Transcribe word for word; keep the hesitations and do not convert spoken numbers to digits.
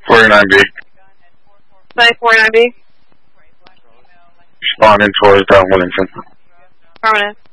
forty-nine B. nine forty-nine B. Responding towards down Wellington. Permanent.